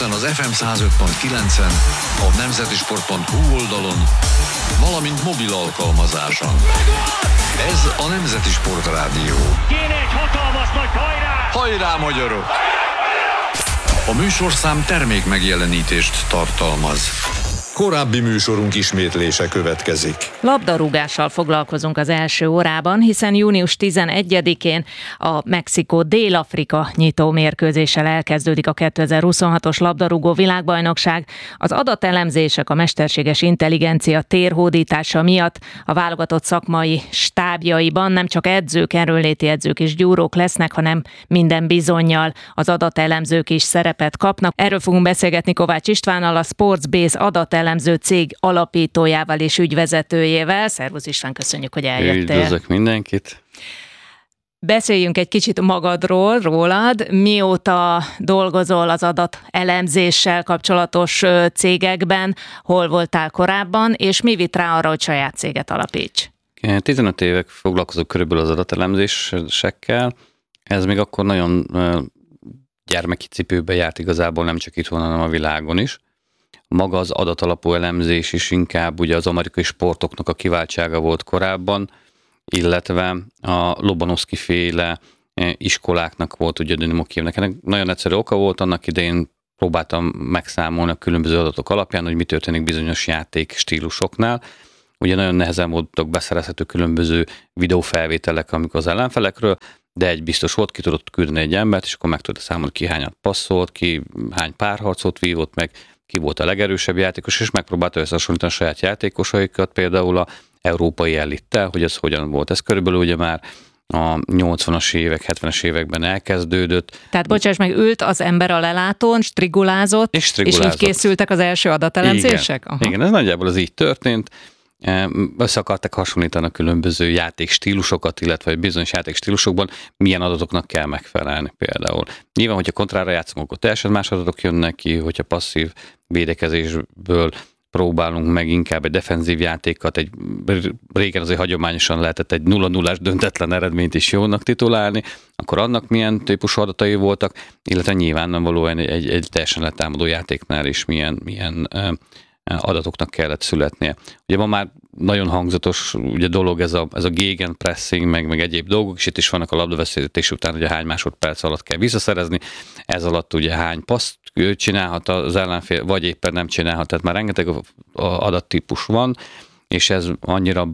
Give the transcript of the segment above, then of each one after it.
Budapesten az FM 105.9-en, a nemzetisport.hu oldalon, valamint mobil alkalmazáson. Ez a Nemzeti Sport Rádió. Kéne egy hatalmas nagy hajrá! Hajrá, magyarok! A műsorszám termék megjelenítést tartalmaz. Korábbi műsorunk ismétlése következik. Labdarúgással foglalkozunk az első órában, hiszen június 11-én a Mexikó-Dél-Afrika nyitó mérkőzéssel elkezdődik a 2026-os labdarúgó világbajnokság. Az adatelemzések, a mesterséges intelligencia térhódítása miatt a válogatott szakmai stábjaiban nem csak edzők, erőnléti edzők és gyúrók lesznek, hanem minden bizonnyal az adatelemzők is szerepet kapnak. Erről fogunk beszélgetni Kovács Istvánnal, a Sportsbase adatelemző cég alapítójával és ügyvezetőjével. Szervusz István, köszönjük, hogy eljöttél. Üdvözlök mindenkit. Beszéljünk egy kicsit magadról, rólad. Mióta dolgozol az adatelemzéssel kapcsolatos cégekben, hol voltál korábban, és mi vitt rá arra, hogy saját céget alapíts? 15 évek foglalkozok körülbelül az adatelemzésekkel. Ez még akkor nagyon gyermeki cipőbe járt igazából, nem csak itthon, hanem a világon is. Maga az adatalapú elemzés is inkább ugye az amerikai sportoknak a kiváltsága volt korábban, illetve a Lobanovszky féle iskoláknak volt ugye Dynamo Kijevnek. Ennek nagyon egyszerű oka volt, annak idején próbáltam megszámolni a különböző adatok alapján, hogy mi történik bizonyos játék stílusoknál. Ugye nagyon nehezen voltak beszerezhető különböző videófelvételek, amikor az ellenfelekről, de egy biztos volt, ki tudott küldeni egy embert, és akkor meg tudta számolni, ki hányat passzolt, ki hány párharcot vívott meg, ki volt a legerősebb játékos, és megpróbálta összehasonlítani a saját játékosaikat, például a európai elittel, hogy ez hogyan volt. Ez körülbelül ugye már a 80-as évek, 70-es években elkezdődött. Tehát bocsáss meg, ült az ember a lelátón, strigulázott, és így készültek az első adatelemzések? Igen, ez nagyjából az így történt. Össze akartak hasonlítani a különböző játékstílusokat, illetve bizonyos játékstílusokban milyen adatoknak kell megfelelni például. Nyilván, hogyha kontrára játszunk, akkor teljesen más adatok jönnek ki, hogyha passzív védekezésből próbálunk meg inkább egy defenzív játékat, régen azért hagyományosan lehetett egy 0-0-ás döntetlen eredményt is jónak titulálni, akkor annak milyen típusú adatai voltak, illetve nyilvánvalóan egy teljesen letámadó játéknál is milyen adatoknak kellett születnie. Ugye ma már nagyon hangzatos ugye dolog ez a gegenpressing, meg egyéb dolgok, és itt is vannak a labdaveszítés után, ugye hány másodperc alatt kell visszaszerezni, ez alatt ugye hány paszt csinálhat az ellenfél, vagy éppen nem csinálhat, tehát már rengeteg adattípus van, és ez annyira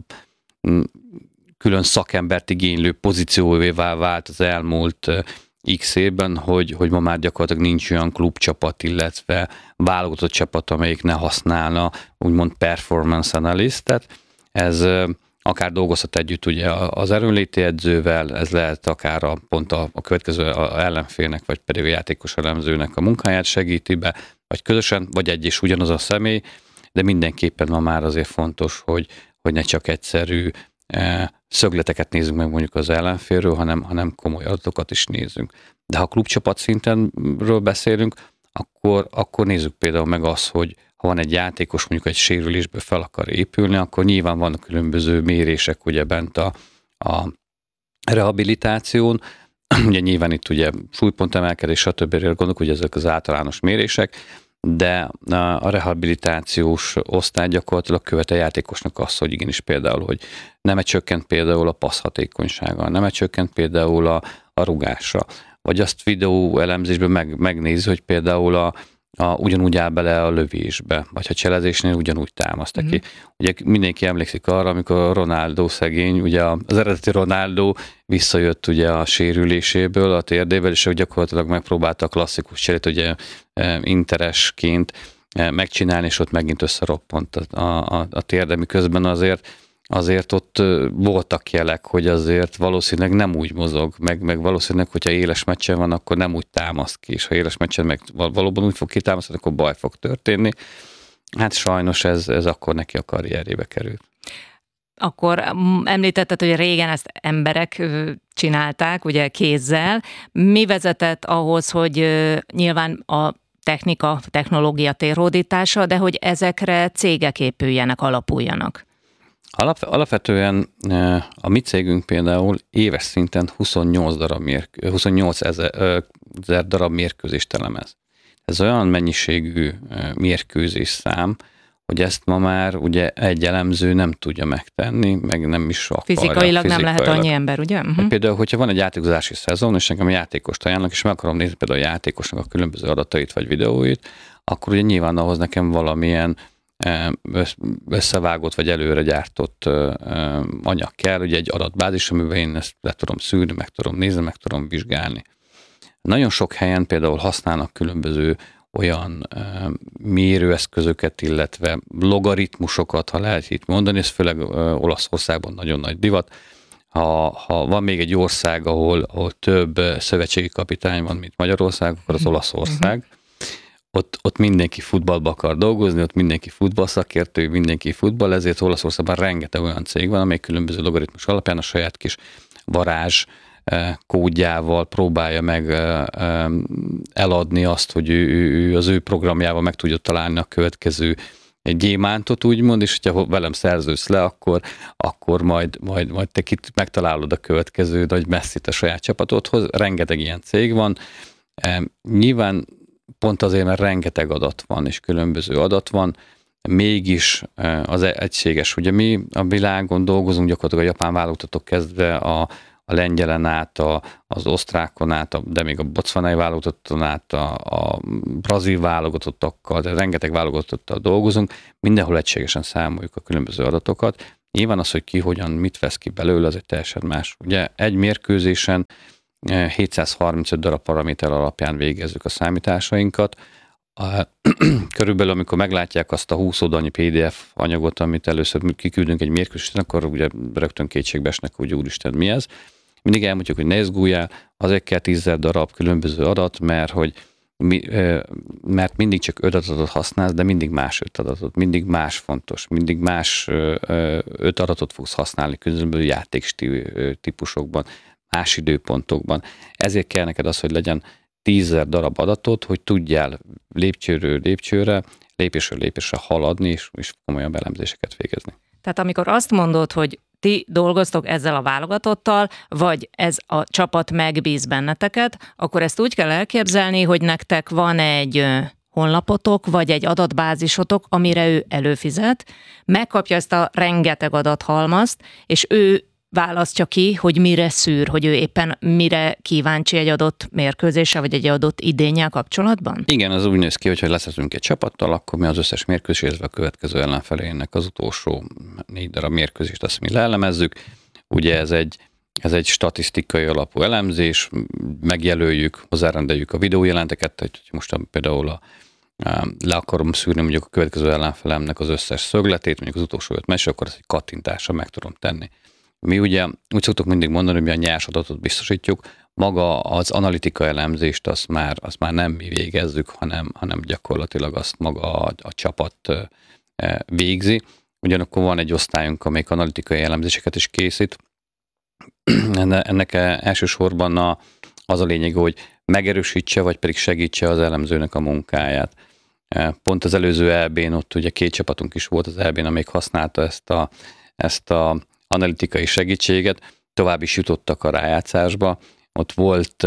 külön szakembert igénylő pozícióvá vált az elmúlt X évben, hogy ma már gyakorlatilag nincs olyan klubcsapat, illetve válogatott csapat, amelyik ne használna úgymond performance analyst-et. Ez akár dolgozhat együtt ugye az erőnléti edzővel, ez lehet akár pont a következő ellenfélnek, vagy pedig a játékos elemzőnek a munkáját segíti be, vagy közösen, vagy egy és ugyanaz a személy, de mindenképpen ma már azért fontos, hogy ne csak egyszerű szögleteket nézzünk meg mondjuk az ellenfélről, hanem komoly adatokat is nézzünk. De ha klubcsapat szintenről beszélünk, akkor nézzük például meg azt, hogy ha van egy játékos mondjuk egy sérülésből fel akar épülni, akkor nyilván vannak különböző mérések ugye bent a rehabilitáción, ugye nyilván itt ugye súlypontemelkedés, stb. Gondolok, hogy ezek az általános mérések, de a rehabilitációs osztály gyakorlatilag követ a játékosnak azt, hogy igenis például, hogy nem csökkent például a passz hatékonysága, nem csökkent például a rugásra, vagy azt videó elemzésben megnézi, hogy például ugyanúgy áll bele a lövésbe, vagy ha cselezésnél ugyanúgy támaszt ki. Ugye mindenki emlékszik arra, amikor Ronaldo szegény, ugye az eredeti Ronaldo visszajött ugye a sérüléséből, a térdével, és gyakorlatilag megpróbálta a klasszikus cserét ugye interesként megcsinálni, és ott megint összeroppant a térde, miközben azért ott voltak jelek, hogy azért valószínűleg nem úgy mozog, meg valószínűleg, hogyha éles meccsen van, akkor nem úgy támaszt ki, és ha éles meccsen meg valóban úgy fog kitámasztani, akkor baj fog történni. Hát sajnos ez akkor neki a karrierjébe került. Akkor említetted, hogy régen ezt emberek csinálták, ugye kézzel. Mi vezetett ahhoz, hogy nyilván a technológia térhódítása, de hogy ezekre cégek épüljenek, alapuljanak? Alapvetően a mi cégünk például éves szinten 28 ezer darab mérkőzést elemez. ez olyan mennyiségű mérkőzés szám, hogy ezt ma már ugye egy elemző nem tudja megtenni, meg nem is akarja. Fizikailag nem lehet annyi ember, ugye? Például, hogyha van egy játékozási szezon, és nekem a játékost ajánlok, és meg akarom nézni például a játékosnak a különböző adatait vagy videóit, akkor ugye nyilván ahhoz nekem valamilyen összevágott vagy előre gyártott anyag kell, ugye egy adatbázis, amiben én ezt le tudom szűrni, meg tudom nézni, meg tudom vizsgálni. Nagyon sok helyen például használnak különböző olyan mérőeszközöket, illetve logaritmusokat, ha lehet itt mondani, ez főleg Olaszországban nagyon nagy divat. Ha van még egy ország, ahol több szövetségi kapitány van, mint Magyarország, akkor az Olaszország. Ott mindenki futballba akar dolgozni, ott mindenki futballszakértő, mindenki futball, ezért Olaszországban rengeteg olyan cég van, amely különböző logaritmus alapján a saját kis varázs kódjával próbálja meg eladni azt, hogy ő az ő programjával meg tudja találni a következő gyémántot, úgymond, és hogyha velem szerződsz le, akkor majd te megtalálod a következő nagy messzit a saját csapatodhoz. Rengeteg ilyen cég van. Nyilván pont azért, mert rengeteg adat van, és különböző adat van, mégis az egységes. Ugye mi a világon dolgozunk gyakorlatilag a japán válogatatok kezdve a lengyelen át, az osztrákon át, de még a bocvanai válogatotton át, a brazil válogatottakkal, de rengeteg válogatottal dolgozunk, mindenhol egységesen számoljuk a különböző adatokat. Nyilván az, hogy ki hogyan mit vesz ki belőle, az egy teljesen más. Ugye egy mérkőzésen 735 darab paraméter alapján végezzük a számításainkat. Körülbelül, amikor meglátják azt a 20 oldalnyi PDF anyagot, amit először kiküldünk egy mérkőzésen, akkor ugye rögtön kétségbe esnek, hogy úristen, mi ez. Mindig elmondjuk, hogy ne izguljál, azért kell 10 darab különböző adat, mert mindig csak 5 adatot használsz, de mindig más 5 adatot, mindig más fontos, mindig más 5 adatot fogsz használni különböző játéktípusokban, más időpontokban. Ezért kell neked az, hogy legyen 10 darab adatot, hogy tudjál lépcsőről lépcsőre, lépésről lépésre haladni, és komolyabb elemzéseket végezni. Tehát amikor azt mondod, hogy ti dolgoztok ezzel a válogatottal, vagy ez a csapat megbíz benneteket, akkor ezt úgy kell elképzelni, hogy nektek van egy honlapotok, vagy egy adatbázisotok, amire ő előfizet, megkapja ezt a rengeteg adathalmazt, és ő választja ki, hogy mire szűr, hogy ő éppen mire kíváncsi egy adott mérkőzéssel, vagy egy adott idénnyel kapcsolatban? Igen, az úgy néz ki, hogy leszünk egy csapattal, akkor mi az összes mérkőzés, illetve a következő ellenfelének az utolsó 4 darab mérkőzést, azt mi leelemezzük. Ugye ez egy statisztikai alapú elemzés, megjelöljük, hozzárendeljük a videójelenteket, hogy most például le akarom szűrni mondjuk a következő ellenfelemnek az összes szögletét, mondjuk az utolsó 5 meccs, akkor ezt egy kattintással meg tudom tenni. Mi ugye úgy szoktuk mindig mondani, hogy mi a nyers adatot biztosítjuk, maga az analitika elemzést azt már nem mi végezzük, hanem gyakorlatilag azt maga a csapat végzi. Ugyanakkor van egy osztályunk, amelyik analitikai elemzéseket is készít. Ennek elsősorban az a lényeg, hogy megerősítse, vagy pedig segítse az elemzőnek a munkáját. Pont az előző EB-n ott ugye 2 csapatunk is volt az EB-n, amelyik használta ezt a analitikai segítséget, tovább is jutottak a rájátszásba. Ott volt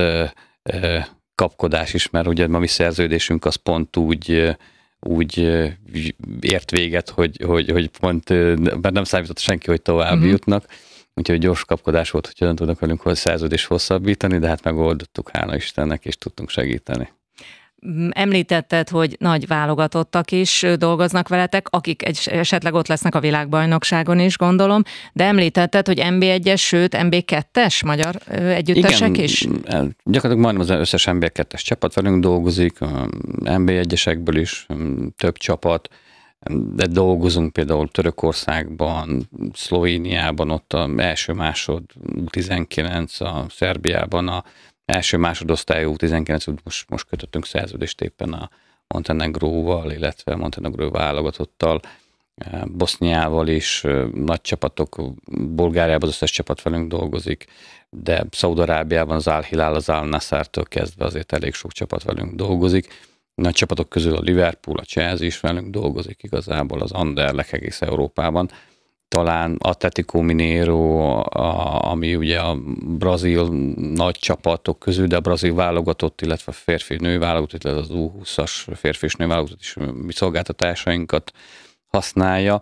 kapkodás is, mert ugye a mi szerződésünk az pont úgy ért véget, hogy pont mert nem számított senki, hogy tovább jutnak. Úgyhogy gyors kapkodás volt, hogy hogyan tudnak velünk a szerződést hosszabbítani, de hát megoldottuk, hála Istennek, és tudtunk segíteni. Említetted, hogy nagy válogatottak is dolgoznak veletek, akik esetleg ott lesznek a világbajnokságon is, gondolom, de említetted, hogy NB1-es, sőt NB2-es magyar együttesek is? Igen, gyakorlatilag majdnem az összes NB2-es csapat velünk dolgozik, NB1-esekből is több csapat, de dolgozunk például Törökországban, Szlovéniában, ott az első-másod 19, a Szerbiában a első másodosztályú 19, most kötöttünk szerződést éppen a Montenegróval, illetve Montenegró válogatottal, Boszniával is nagy csapatok, Bulgáriában az összes csapat velünk dolgozik, de Szaúd-Arábiában az Al-Hilal, az Al-Nassr-től kezdve azért elég sok csapat velünk dolgozik. Nagy csapatok közül a Liverpool, a Chelsea is velünk dolgozik igazából, az Anderlecht egész Európában. talán Atlético Mineiro, ami ugye a brazil nagy csapatok közül, de a brazil válogatott, illetve a férfi-nő válogatott, illetve az U20-as férfi és nő válogatott is mi szolgáltatásainkat használja.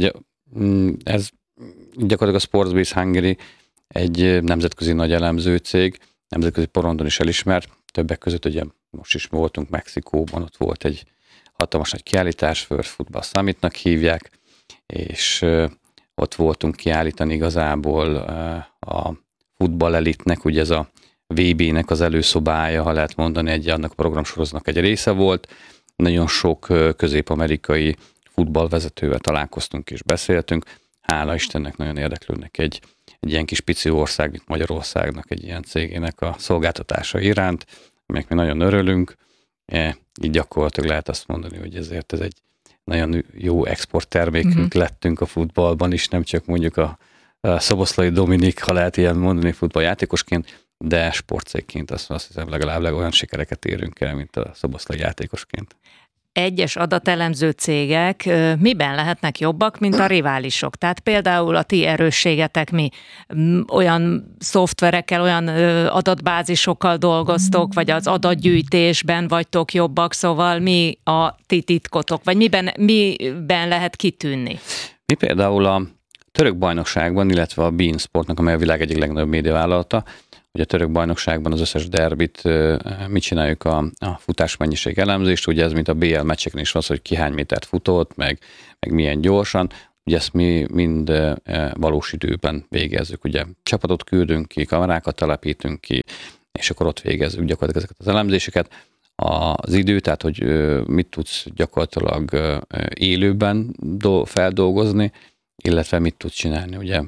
Ez gyakorlatilag a Sportsbase Hungary egy nemzetközi nagy elemző cég, nemzetközi porondon is elismert, többek között ugye most is voltunk Mexikóban, ott volt egy hatalmas nagy kiállítás, World Football Summitnak hívják, és ott voltunk kiállítani igazából a futballelitnek, ugye ez a VB-nek az előszobája, ha lehet mondani, annak a programsorozatnak egy része volt. Nagyon sok közép-amerikai futballvezetővel találkoztunk és beszéltünk. Hála Istennek nagyon érdeklődnek egy ilyen kis pici ország, mint Magyarországnak egy ilyen cégének a szolgáltatása iránt, amelyek mi nagyon örülünk. Így gyakorlatilag lehet azt mondani, hogy ezért ez egy nagyon jó exporttermékünk lettünk a futballban is, nem csak mondjuk a Szoboszlai Dominik, ha lehet ilyen mondani futballjátékosként, de sportcégként azt hiszem legalább olyan sikereket érünk el, mint a Szoboszlai játékosként. Egyes adatelemző cégek miben lehetnek jobbak, mint a riválisok? Tehát például a ti erősségetek mi? Olyan szoftverekkel, olyan adatbázisokkal dolgoztok, vagy az adatgyűjtésben vagytok jobbak, szóval mi a ti titkotok, vagy miben lehet kitűnni? Mi például a török bajnokságban, illetve a beIN Sportnak, amely a világ egyik legnagyobb médiavállalata, hogy a török bajnokságban az összes derbit mit csináljuk a futásmennyiség elemzést, ugye ez mint a BL meccseken is van, hogy ki hány métert futott, meg milyen gyorsan, ugye ezt mi mind valós időben végezzük, ugye csapatot küldünk ki, kamerákat telepítünk ki, és akkor ott végezzük gyakorlatilag ezeket az elemzéseket. Az idő, tehát hogy mit tudsz gyakorlatilag élőben feldolgozni, illetve mit tudsz csinálni, ugye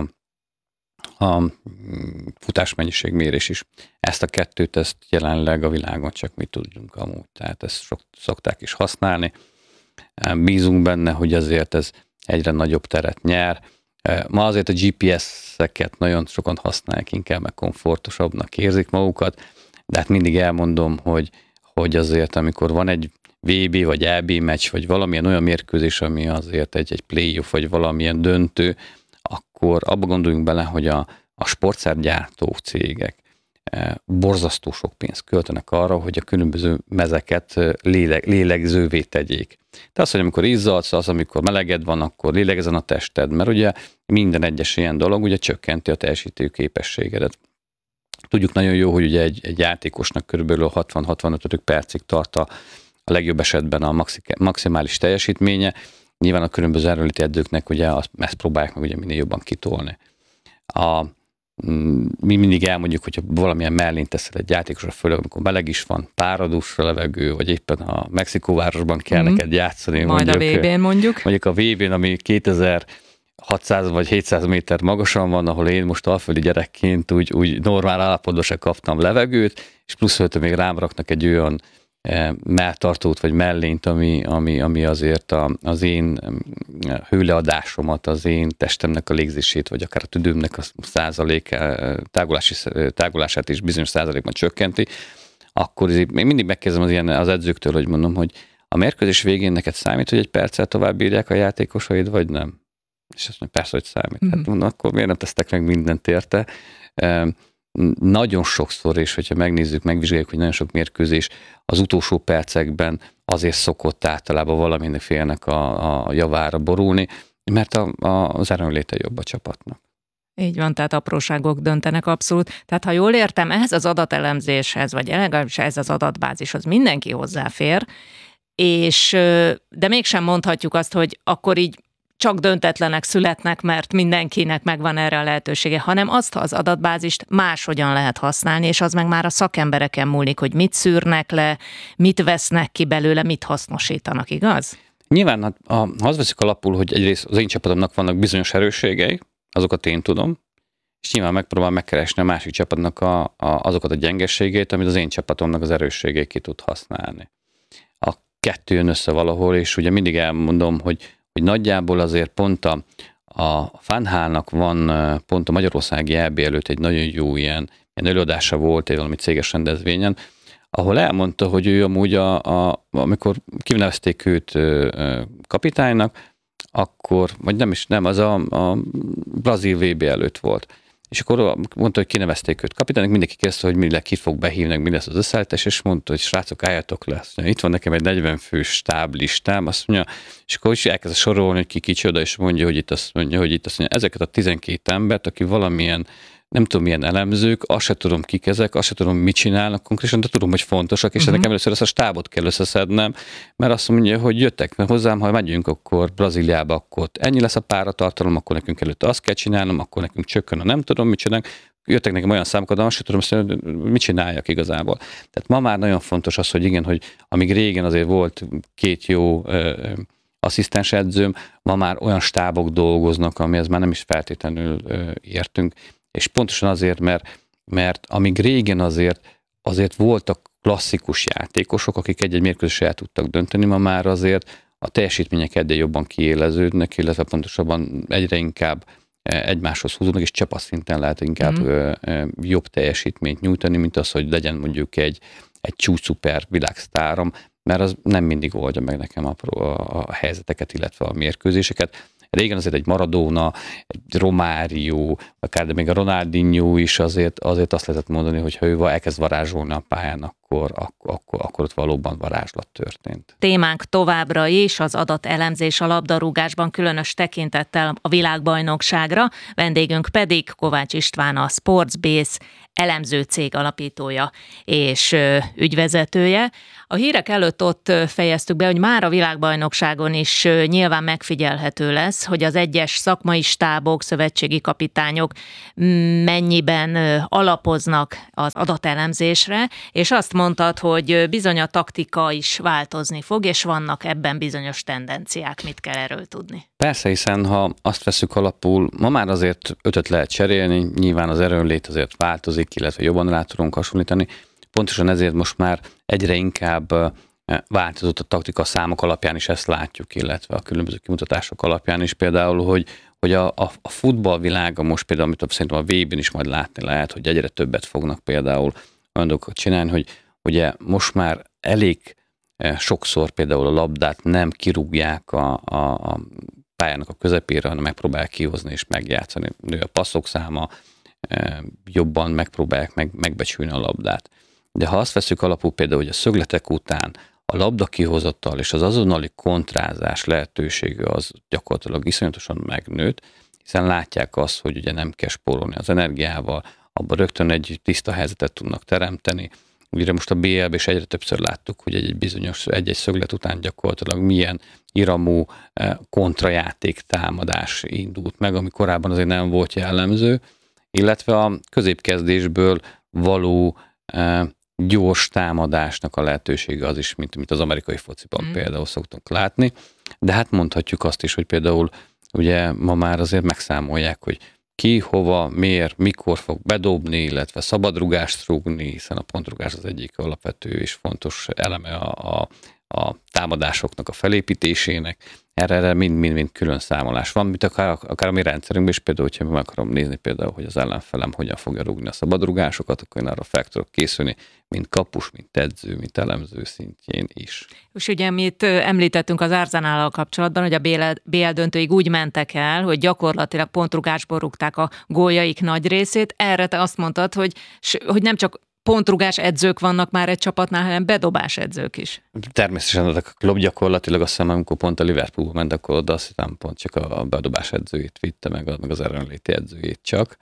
a futásmennyiség mérés is. Ezt a kettőt, ezt jelenleg a világon csak mi tudjunk amúgy, tehát ezt szokták is használni. Bízunk benne, hogy azért ez egyre nagyobb teret nyer. Ma azért a GPS-eket nagyon sokan használják, inkább meg komfortosabbnak érzik magukat, de hát mindig elmondom, hogy azért amikor van egy VB vagy EB meccs, vagy valamilyen olyan mérkőzés, ami azért egy playoff, vagy valamilyen döntő, akkor abba gondoljunk bele, hogy a sportszergyártó cégek borzasztó sok pénzt költenek arra, hogy a különböző mezeket lélegzővé tegyék. Tehát az, hogy amikor izzadsz, az, amikor meleged van, akkor lélegezzen a tested, mert ugye minden egyes ilyen dolog ugye csökkenti a teljesítő képességedet. Tudjuk nagyon jó, hogy ugye egy játékosnak körülbelül 60-65 percig tart a legjobb esetben a maximális teljesítménye. Nyilván a különböző erőléti edzőknek ugye ezt próbálják meg ugye minél jobban kitolni. Mi mindig elmondjuk, hogyha valamilyen mellén teszel egy játékosra, főleg amikor meleg is van, páradús a levegő, vagy éppen a Mexikóvárosban kell neked játszani. Majd a VB-n mondjuk. Mondjuk a VB-n, ami 2600 vagy 700 méter magasan van, ahol én most alföldi gyerekként úgy normál állapotban se kaptam levegőt, és plusz még rám raknak egy olyan melltartót vagy mellényt, ami azért az én hőleadásomat, az én testemnek a légzését, vagy akár a tüdőmnek a tágulását is bizonyos százalékban csökkenti, akkor még mindig megkezdem az edzőktől, hogy mondom, hogy a mérkőzés végén neked számít, hogy egy perccel tovább bírják a játékosaid, vagy nem? És azt mondja, persze, hogy számít. Hát mondom, akkor miért nem tesztek meg mindent érte? Nagyon sokszor, és hogyha megvizsgáljuk, hogy nagyon sok mérkőzés az utolsó percekben azért szokott általában valaminek félnek a javára borulni, mert az erőnléte jobb a csapatnak. Így van, tehát apróságok döntenek abszolút. Tehát ha jól értem, ehhez az adatelemzéshez, vagy legalábbis ez az adatbázishoz mindenki hozzáfér, de mégsem mondhatjuk azt, hogy akkor így csak döntetlenek születnek, mert mindenkinek megvan erre a lehetősége, hanem azt az adatbázist máshogyan lehet használni, és az meg már a szakembereken múlik, hogy mit szűrnek le, mit vesznek ki belőle, mit hasznosítanak, igaz? Nyilván, ha azt veszik alapul, hogy egyrészt az én csapatomnak vannak bizonyos erősségei, azokat én tudom, és nyilván megpróbál megkeresni a másik csapatnak azokat a gyengeségeit, amit az én csapatomnak az erősségei ki tud használni. A kettő jön össze valahol, és ugye mindig elmondom, hogy nagyjából azért pont a Fanhálnak van pont a Magyarországi EB előtt egy nagyon jó ilyen előadása volt egy valami céges rendezvényen, ahol elmondta, hogy ő amúgy amikor kinevezték őt kapitánynak, akkor, vagy nem, az a brazil VB előtt volt. És akkor mondta, hogy kinevezték őt kapitánynak, mindenki kérdezte, hogy kit fog behívni, mi lesz az összeállítás, és mondta, hogy srácok, álljatok le. Itt van nekem egy 40 fős stáblistám, azt mondja, és akkor is elkezd sorolni, hogy ki kicsoda, és mondja, hogy itt azt mondja, ezeket a 12 embert, aki valamilyen, nem tudom milyen elemzők, azt se tudom kik ezek, azt se tudom mit csinálnak konkrétan, de tudom, hogy fontosak, és nekem először ezt a stábot kell összeszednem, mert azt mondja, hogy jöttek hozzám, ha megyünk akkor Brazíliába, akkor ennyi lesz a páratartalom, akkor nekünk előtte azt kell csinálnom, akkor nekünk csökken a nem tudom mit csinálnak. Jöttek nekem olyan számokat, de azt sem tudom, hogy mit csináljak igazából. Tehát ma már nagyon fontos az, hogy igen, hogy amíg régen azért volt 2 jó asszisztens edzőm, ma már olyan stábok dolgoznak, amihez már nem is feltétlenül értünk. És pontosan azért, mert amíg régen azért voltak klasszikus játékosok, akik egy-egy mérkőzésre el tudtak dönteni, ma már azért a teljesítmények egyre jobban kiéleződnek, illetve pontosabban egyre inkább egymáshoz húzódnak, és csapatsszinten lehet inkább jobb teljesítményt nyújtani, mint az, hogy legyen mondjuk egy csúcsszuper világsztárom, mert az nem mindig oldja meg nekem a helyzeteket, illetve a mérkőzéseket. Régen azért egy Maradona, egy Romário, akár de még a Ronaldinho is azért azt lehetett mondani, hogy ha ő elkezd varázsolni a pályán, akkor ott valóban varázslat történt. Témánk továbbra is az adatelemzés a labdarúgásban, különös tekintettel a világbajnokságra, vendégünk pedig Kovács István, a Sportsbase elemző cég alapítója és ügyvezetője. A hírek előtt ott fejeztük be, hogy már a világbajnokságon is nyilván megfigyelhető lesz, hogy az egyes szakmai stábok, szövetségi kapitányok mennyiben alapoznak az adatelemzésre, és azt mondtad, hogy bizony a taktika is változni fog, és vannak ebben bizonyos tendenciák. Mit kell erről tudni? Persze, hiszen ha azt veszük alapul, ma már azért 5-öt lehet cserélni, nyilván az erőnlét azért változik, illetve jobban rá tudunk hasonlítani. Pontosan ezért most már egyre inkább változott a taktika számok alapján is, ezt látjuk, illetve a különböző kimutatások alapján is. Például, hogy a futballvilága most például, amit szerintem a VB-n is majd látni lehet, hogy egyre többet fognak például olyan dolgokat csinálni, hogy ugye most már elég sokszor például a labdát nem kirúgják a pályának a közepére, hanem megpróbálják kihozni és megjátszani. Nő a passzok száma, jobban megpróbálják megbecsülni a labdát. De ha azt veszük alapul például, hogy a szögletek után a labda kihozattal és az azonnali kontrázás lehetősége az gyakorlatilag iszonyatosan megnőtt, hiszen látják azt, hogy ugye nem kell spórolni az energiával, abban rögtön egy tiszta helyzetet tudnak teremteni. Ugye most a BL-ben is egyre többször láttuk, hogy egy bizonyos egy szöglet után gyakorlatilag milyen iramú kontrajáték támadás indult meg, ami korábban azért nem volt jellemző, illetve a középkezdésből való gyors támadásnak a lehetősége az is, mint az amerikai fociban például szoktunk látni. De hát mondhatjuk azt is, hogy például ugye ma már azért megszámolják, hogy ki, hova, miért, mikor fog bedobni, illetve szabadrugást rúgni, hiszen a pontrugás az egyik alapvető és fontos eleme a támadásoknak a felépítésének. Erre mind külön számolás van, mint akár a mi rendszerünkben is, például, hogyha meg akarom nézni például, hogy az ellenfelem hogyan fogja rúgni a szabadrugásokat, akkor én arra fel tudok készülni, mint kapus, mint edző, mint elemző szintjén is. És ugye amit említettünk az Arsenállal kapcsolatban, hogy a BL döntőig úgy mentek el, hogy gyakorlatilag pontrugásból rúgták a góljaik nagy részét. Erre te azt mondtad, hogy nem csak pontrugás edzők vannak már egy csapatnál, hanem bedobás edzők is. Természetesen a klub gyakorlatilag azt hiszem, amikor pont a Liverpoolba ment, akkor oda azt hiszem pont csak a bedobás edzőjét vitte, meg az erőnléti edzőjét csak.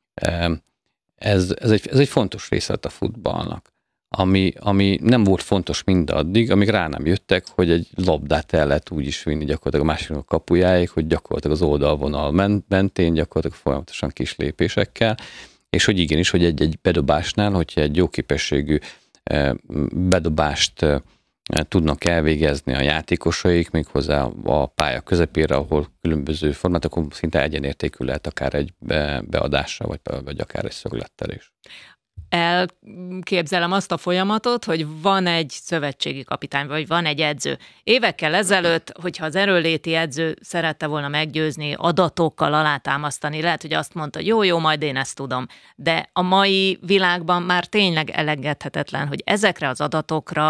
Ez egy fontos része a futballnak, ami nem volt fontos mindaddig, amíg rá nem jöttek, hogy egy labdát el lehet úgy is vinni gyakorlatilag a másiknak a kapujáig, hogy gyakorlatilag az oldalvonal mentén gyakorlatilag folyamatosan kis lépésekkel, és hogy igenis, hogy egy bedobásnál, hogyha egy jó képességű bedobást tudnak elvégezni a játékosaik, méghozzá a pálya közepére, ahol különböző formátokon szinte egyenértékű lehet akár egy beadással, vagy akár egy szöglettel is. Elképzelem azt a folyamatot, hogy van egy szövetségi kapitány, vagy van egy edző. Évekkel ezelőtt, hogyha az erőnléti edző szerette volna meggyőzni, adatokkal alátámasztani, lehet, hogy azt mondta, jó, majd én ezt tudom. De a mai világban már tényleg elengedhetetlen, hogy ezekre az adatokra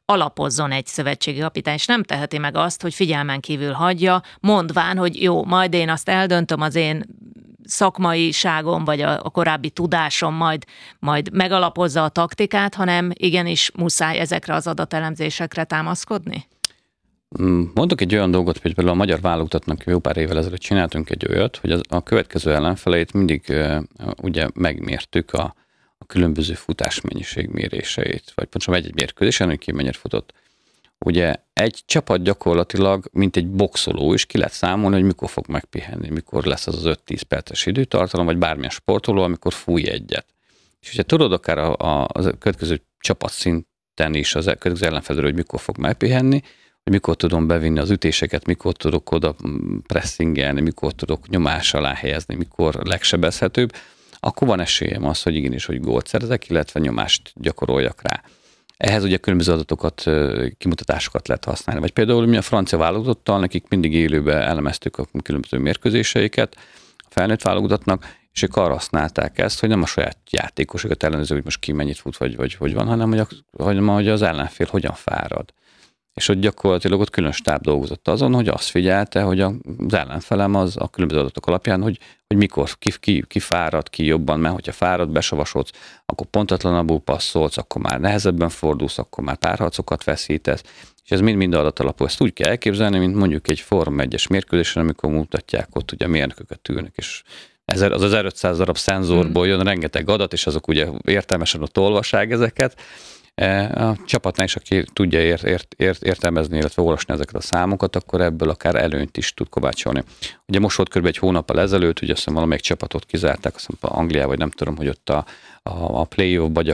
alapozzon egy szövetségi kapitány, és nem teheti meg azt, hogy figyelmen kívül hagyja, mondván, hogy jó, majd én azt eldöntöm, az én szakmaiságom, vagy a korábbi tudásom majd megalapozza a taktikát, hanem igenis muszáj ezekre az adatelemzésekre támaszkodni? Mondok egy olyan dolgot, hogy például a magyar válogatottnak jó pár évvel ezelőtt csináltunk egy olyat, hogy a következő ellenfeleit mindig ugye megmértük a különböző futásmennyiség méréseit, vagy pontosan egy mérkőzésen, hogy ki mennyit futott. Ugye egy csapat gyakorlatilag, mint egy boxoló, és ki lehet számolni, hogy mikor fog megpihenni, mikor lesz az 5-10 perces időtartalom, vagy bármilyen sportoló, amikor fúj egyet. És ugye tudod akár a következő csapatszinten is az következő ellenfelről, hogy mikor fog megpihenni, hogy mikor tudom bevinni az ütéseket, mikor tudok oda pressingelni, mikor tudok nyomás alá helyezni, mikor legsebezhetőbb, akkor van esélyem az, hogy igenis, hogy gólt szerzek, illetve nyomást gyakoroljak rá. Ehhez ugye különböző adatokat, kimutatásokat lehet használni. Vagy például mi a francia válogatottal, nekik mindig élőben elemeztük a különböző mérkőzéseiket a felnőtt válogatottnak, és ők arra használták ezt, hogy nem a saját játékosokat ellenőrző, hogy most ki mennyit fut, vagy hogy van, hanem hogy az ellenfél hogyan fárad. És ott gyakorlatilag ott külön stáb dolgozott azon, hogy azt figyelte, hogy az ellenfelem az a különböző adatok alapján, hogy mikor ki fárad, ki jobban, mert hogyha fárad, besavasodsz, akkor pontatlanabbul passzolsz, akkor már nehezebben fordulsz, akkor már párharcokat veszítesz, és ez mind adatalapú. Ezt úgy kell elképzelni, mint mondjuk egy Forma 1-es mérkőzésen, amikor mutatják ott ugye mérnököket ülnek, és az 1500 darab szenzorból jön rengeteg adat, és azok ugye értelmesen ott olvassák ezeket. A csapatnál is, aki tudja értelmezni, illetve olvasni ezeket a számokat, akkor ebből akár előnyt is tud kovácsolni. Ugye most volt kb. Egy hónappal ezelőtt, ugye azt hiszem valamelyik csapatot kizárták, azt hiszem Angliában, vagy nem tudom, hogy ott a play-off-ba